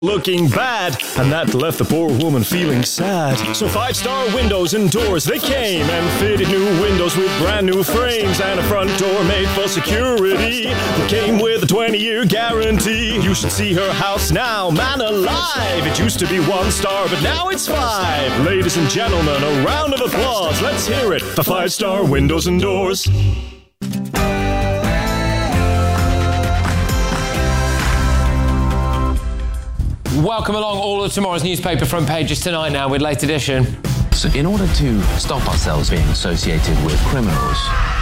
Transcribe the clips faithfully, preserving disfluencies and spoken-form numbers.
looking bad, and that left the poor woman feeling sad. So Five Star Windows and Doors, they came and fitted new windows with brand new frames and a front door made for security. They came with a twenty-year guarantee. You should see her house now, man alive. It used to be one star, but now it's five. Ladies and gentlemen, a round of applause. Let's hear it for Five Star Windows and Doors. Welcome along all of tomorrow's newspaper front pages tonight now with Late Edition. So in order to stop ourselves being associated with criminals,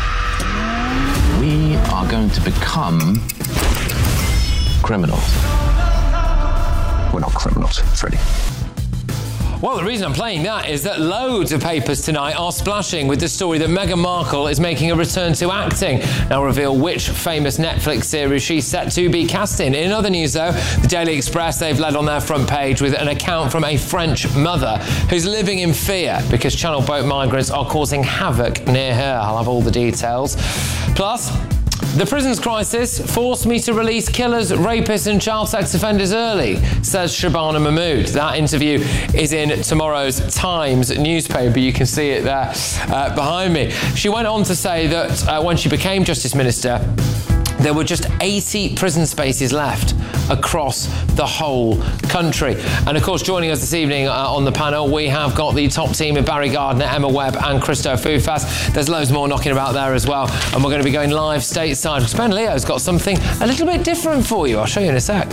we are going to become criminals. We're not criminals, Freddie. Well, the reason I'm playing that is that loads of papers tonight are splashing with the story that Meghan Markle is making a return to acting. Now reveal which famous Netflix series she's set to be cast in. In other news, though, the Daily Express, they've led on their front page with an account from a French mother who's living in fear because channel boat migrants are causing havoc near her. I'll have all the details. Plus, the prisons crisis forced me to release killers, rapists and child sex offenders early, says Shabana Mahmood. That interview is in tomorrow's Times newspaper. You can see it there uh, behind me. She went on to say that uh, when she became Justice Minister, there were just eighty prison spaces left across the whole country. And of course, joining us this evening uh, on the panel, we have got the top team of Barry Gardner, Emma Webb and Christo Fufas. There's loads more knocking about there as well. And we're going to be going live stateside because Ben Leo's got something a little bit different for you. I'll show you in a sec.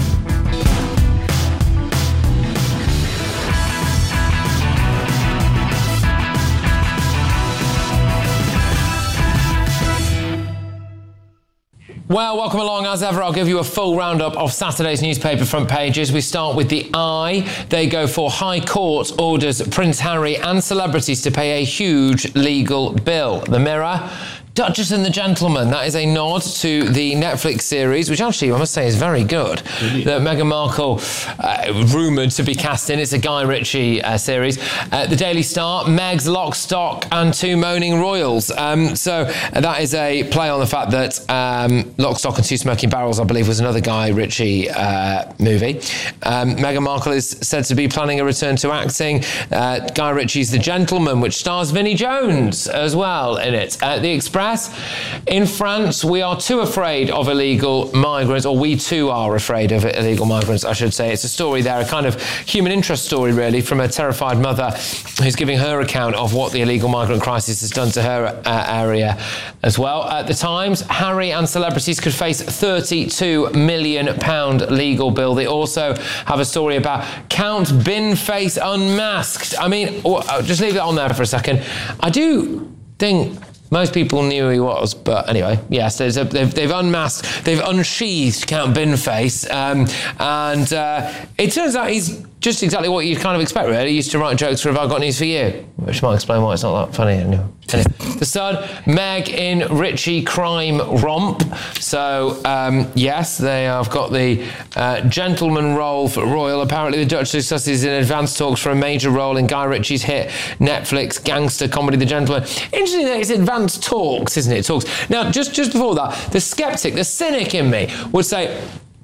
Well, welcome along. As ever, I'll give you a full roundup of Saturday's newspaper front pages. We start with the Eye. They go for High Court orders Prince Harry and celebrities to pay a huge legal bill. The Mirror, Duchess and the Gentleman. That is a nod to the Netflix series, which actually I must say is very good. Really? That Meghan Markle uh, rumoured to be cast in. It's a Guy Ritchie uh, series. Uh, the Daily Star, Meg's Lock, Stock and Two Moaning Royals. Um, so uh, that is a play on the fact that um, Lock, Stock and Two Smoking Barrels, I believe, was another Guy Ritchie uh, movie. Um, Meghan Markle is said to be planning a return to acting. Uh, Guy Ritchie's The Gentleman, which stars Vinnie Jones as well in it. Uh, the Express, in France, we are too afraid of illegal migrants, or we too are afraid of illegal migrants, I should say. It's a story there, a kind of human interest story, really, from a terrified mother who's giving her account of what the illegal migrant crisis has done to her uh, area as well. At the Times, Harry and celebrities could face thirty-two million pounds legal bill. They also have a story about Count Binface unmasked. I mean, just leave that on there for a second. I do think most people knew who he was, but anyway, yes, there's a, they've, they've unmasked, they've unsheathed Count Binface, um, and uh, it turns out he's just exactly what you'd kind of expect, really. He used to write jokes for Have I Got News For You, which might explain why it's not that funny anyway. Anyway. The Sun, Meg in Ritchie crime romp. So, um, yes, they have got the uh, gentleman role for Royal. Apparently, the Duchess of Sussex is in advanced talks for a major role in Guy Ritchie's hit Netflix gangster comedy, The Gentleman. Interesting that it's advanced talks, isn't it? Talks. Now, just, just before that, the skeptic, the cynic in me would say,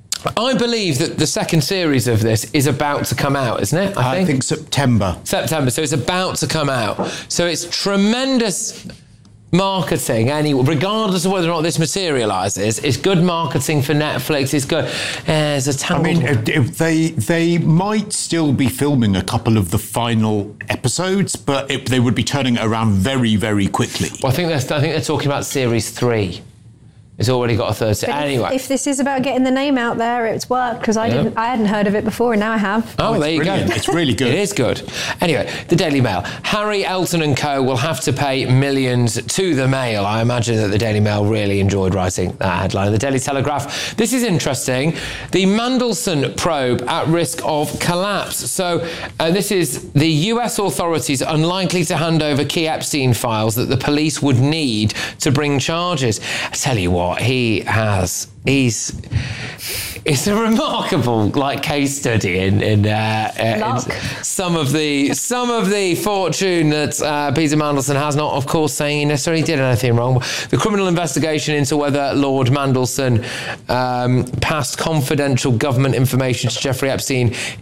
I believe that the second series of this is about to come out, isn't it? I, I think? think September. September, so it's about to come out. So it's tremendous marketing, anyway, regardless of whether or not this materialises. It's good marketing for Netflix. It's good. Uh, there's a tangled... I mean, if, if they they might still be filming a couple of the final episodes, but it, they would be turning it around very, very quickly. Well, I think they're, I think they're talking about series three. It's already got a third season. Anyway. If, if this is about getting the name out there, it's worked, because I yeah. didn't, I hadn't heard of it before, and now I have. Oh, oh there you brilliant. go. It's really good. It is good. Anyway, the Daily Mail. Harry, Elton and co will have to pay millions to the Mail. I imagine that the Daily Mail really enjoyed writing that headline. The Daily Telegraph. This is interesting. The Mandelson probe at risk of collapse. So uh, this is the U S authorities unlikely to hand over key Epstein files that the police would need to bring charges. I tell you what, he has... He's it's a remarkable like case study in in, uh, uh, Luck. in some of the some of the fortune that uh, Peter Mandelson has, not of course saying he necessarily did anything wrong. The criminal investigation into whether Lord Mandelson um, passed confidential government information to Jeffrey Epstein